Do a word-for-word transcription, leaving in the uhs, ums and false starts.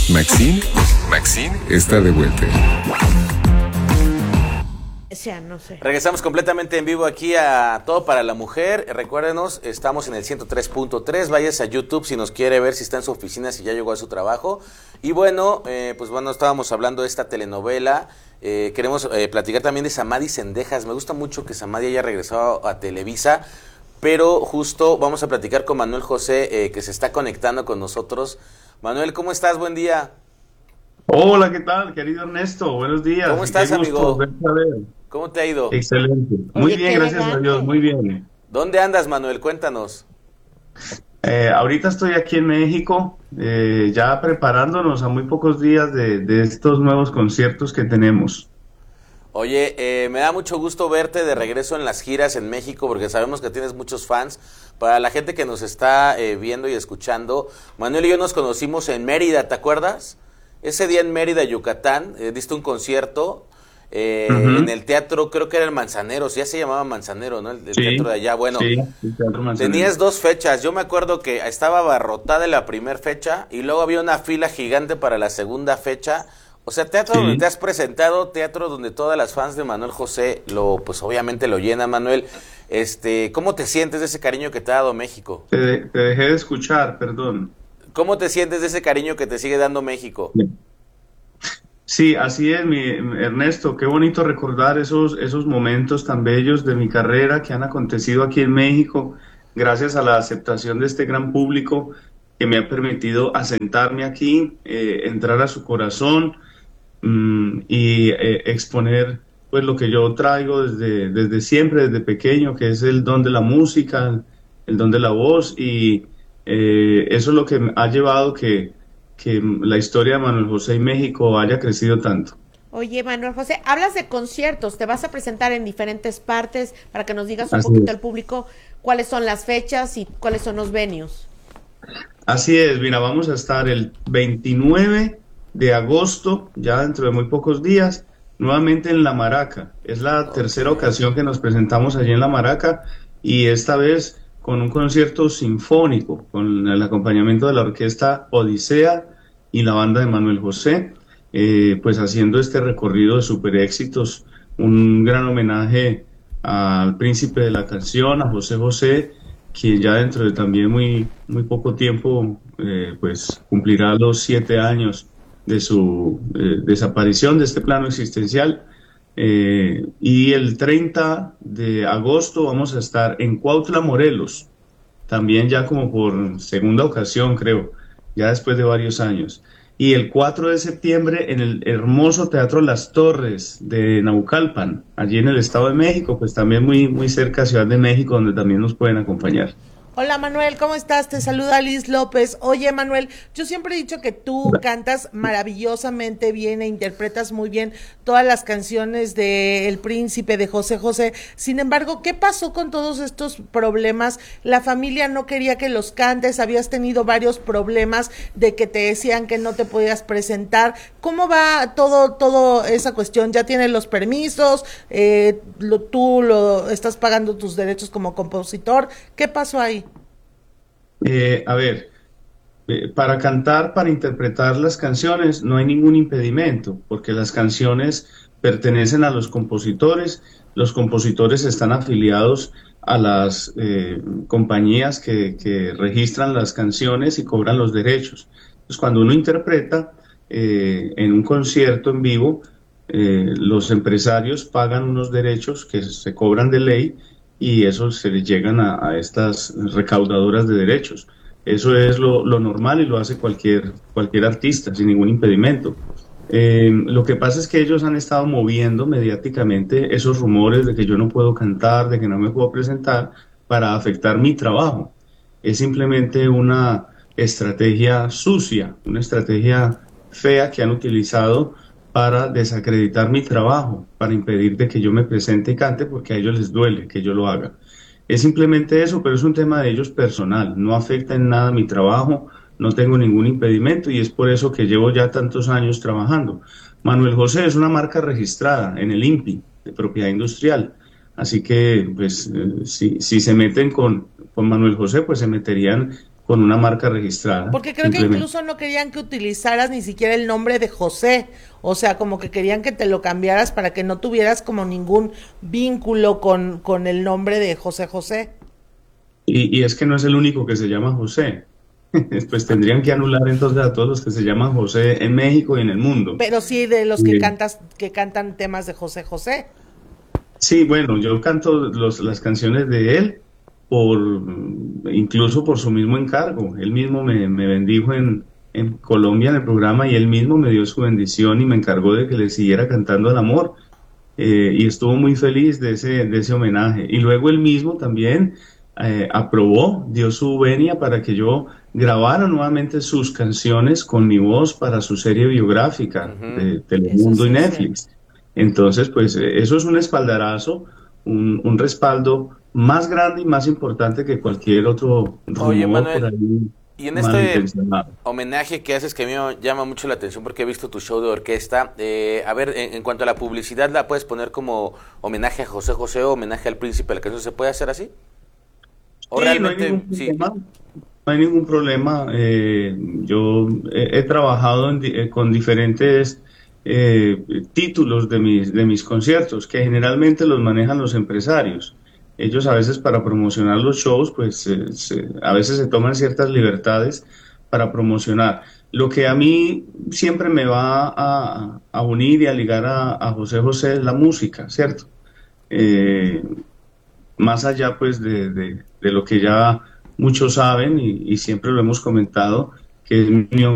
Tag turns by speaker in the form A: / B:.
A: Maxine, Maxine está de vuelta.
B: O sea, no sé.
C: Regresamos completamente en vivo aquí a Todo para la Mujer. Recuérdenos, estamos en el ciento tres punto tres. Váyase a YouTube si nos quiere ver, si está en su oficina, si ya llegó a su trabajo. Y bueno, eh, pues bueno, estábamos hablando de esta telenovela. Eh, queremos eh, platicar también de Samadhi Cendejas. Me gusta mucho que Samadhi haya regresado a Televisa. Pero justo vamos a platicar con Manuel José, eh, que se está conectando con nosotros. Manuel, ¿cómo estás? Buen día.
D: Hola, ¿qué tal, querido Ernesto? Buenos días.
C: ¿Cómo estás,
D: Qué gusto
C: amigo?
D: verte a ver.
C: ¿Cómo te ha ido?
D: Excelente. Muy
B: Oye,
D: bien,
B: qué
D: gracias
B: elegante.
D: a Dios, muy bien.
C: ¿Dónde andas, Manuel? Cuéntanos.
D: Eh, ahorita estoy aquí en México, eh, ya preparándonos a muy pocos días de, de estos nuevos conciertos que tenemos.
C: Oye, eh, me da mucho gusto verte de regreso en las giras en México, porque sabemos que tienes muchos fans. Para la gente que nos está eh, viendo y escuchando, Manuel y yo nos conocimos en Mérida, ¿te acuerdas? Ese día en Mérida, Yucatán, eh, diste un concierto eh,
D: Ujú.
C: en el teatro, creo que era el Manzanero, ya se llamaba Manzanero, ¿no? El, el
D: Sí,
C: teatro de allá. Bueno,
D: sí, el Teatro Manzanero.
C: tenías dos fechas. Yo me acuerdo que estaba abarrotada la primera fecha y luego había una fila gigante para la segunda fecha. O sea, teatro
D: Sí.
C: donde te has presentado, teatro donde todas las fans de Manuel José lo, pues obviamente lo llenan, Manuel. Este, ¿cómo te sientes de ese cariño que te ha dado México?
D: Te, de- te dejé de escuchar, perdón.
C: ¿Cómo te sientes de ese cariño que te sigue dando México?
D: Sí, así es, mi Ernesto. Qué bonito recordar esos, esos momentos tan bellos de mi carrera que han acontecido aquí en México, gracias a la aceptación de este gran público que me ha permitido asentarme aquí, eh, entrar a su corazón, mm, y eh, exponer pues lo que yo traigo desde, desde siempre, desde pequeño, que es el don de la música, el don de la voz, y eh, eso es lo que me ha llevado que que la historia de Manuel José y México haya crecido tanto.
B: Oye, Manuel José, hablas de conciertos, te vas a presentar en diferentes partes para que nos digas un
D: Así
B: poquito
D: es.
B: al público cuáles son las fechas y cuáles son los venues.
D: Así es, mira, vamos a estar el veintinueve de agosto, ya dentro de muy pocos días, nuevamente en La Maraca. Es la
C: Ok.
D: tercera ocasión que nos presentamos allí en La Maraca y esta vez con un concierto sinfónico, con el acompañamiento de la orquesta Odisea y la banda de Manuel José, eh, pues haciendo este recorrido de super éxitos, un gran homenaje al príncipe de la canción, a José José, quien ya dentro de también muy, muy poco tiempo, eh, pues cumplirá los siete años de su eh, desaparición de este plano existencial. Eh, y el treinta de agosto vamos a estar en Cuautla, Morelos, también ya como por segunda ocasión, creo, ya después de varios años. Y el cuatro de septiembre en el hermoso Teatro Las Torres de Naucalpan, allí en el Estado de México, pues también muy, muy cerca a Ciudad de México, donde también nos pueden acompañar.
B: Hola Manuel, ¿cómo estás? Te saluda Liz López. Oye Manuel, yo siempre he dicho que tú cantas maravillosamente bien e interpretas muy bien todas las canciones de El Príncipe, de José José. Sin embargo, ¿qué pasó con todos estos problemas? La familia no quería que los cantes, habías tenido varios problemas de que te decían que no te podías presentar. ¿Cómo va todo, todo esa cuestión? ¿Ya tienes los permisos? Eh, lo, ¿Tú lo estás pagando tus derechos como compositor? ¿Qué pasó ahí?
D: Eh, a ver, eh, para cantar, para interpretar las canciones, no hay ningún impedimento, porque las canciones pertenecen a los compositores, los compositores están afiliados a las eh, compañías que, que registran las canciones y cobran los derechos. Entonces, cuando uno interpreta eh, en un concierto en vivo, eh, los empresarios pagan unos derechos que se cobran de ley y eso se les llegan a, a estas recaudadoras de derechos. Eso es lo, lo normal y lo hace cualquier, cualquier artista sin ningún impedimento. Eh, lo que pasa es que ellos han estado moviendo mediáticamente esos rumores de que yo no puedo cantar, de que no me puedo presentar, para afectar mi trabajo. Es simplemente una estrategia sucia, una estrategia fea que han utilizado para desacreditar mi trabajo, para impedir de que yo me presente y cante, porque a ellos les duele que yo lo haga. Es simplemente eso, pero es un tema de ellos personal, no afecta en nada mi trabajo, no tengo ningún impedimento y es por eso que llevo ya tantos años trabajando. Manuel José es una marca registrada en el INPI, de propiedad industrial, así que pues eh, si, si se meten con, con Manuel José, pues se meterían con una marca registrada.
B: Porque creo que incluso no querían que utilizaras ni siquiera el nombre de José, o sea, como que querían que te lo cambiaras para que no tuvieras como ningún vínculo con, con el nombre de José José.
D: Y, y es que no es el único que se llama José. Pues tendrían que anular entonces a todos los que se llaman José en México y en el mundo.
B: Pero sí de los que
D: Sí.
B: cantas, que cantan temas de José José.
D: Sí, bueno, yo canto los, las canciones de él por incluso por su mismo encargo. Él mismo me, me bendijo en, en Colombia en el programa y él mismo me dio su bendición y me encargó de que le siguiera cantando al amor. Eh, y estuvo muy feliz de ese, de ese homenaje. Y luego él mismo también eh, aprobó, dio su venia para que yo grabara nuevamente sus canciones con mi voz para su serie biográfica
C: Ujú.
D: de Telemundo
B: Eso
D: y
B: sí es
D: Netflix. Entonces, pues eh, eso es un espaldarazo, un, un respaldo más grande y más importante que cualquier otro
C: Oye,
D: rumor por
C: Manuel,
D: ahí
C: y en este
D: malintencionado.
C: homenaje que haces que a mí me llama mucho la atención porque he visto tu show de orquesta, eh, a ver, en, en cuanto a la publicidad, ¿la puedes poner como homenaje a José José o homenaje al príncipe de la canción? ¿Se puede hacer así? ¿O
D: Sí, no hay
C: realmente,
D: ningún
C: sí?
D: problema. No hay ningún problema. Eh, yo he, he trabajado en di- eh, con diferentes eh, títulos de mis, de mis conciertos, que generalmente los manejan los empresarios. Ellos a veces para promocionar los shows, pues eh, se- a veces se toman ciertas libertades para promocionar. Lo que a mí siempre me va a, a unir y a ligar a, a José José es la música, ¿cierto? Eh, Más allá pues de, de, de lo que ya muchos saben y, y siempre lo hemos comentado, que es mi unión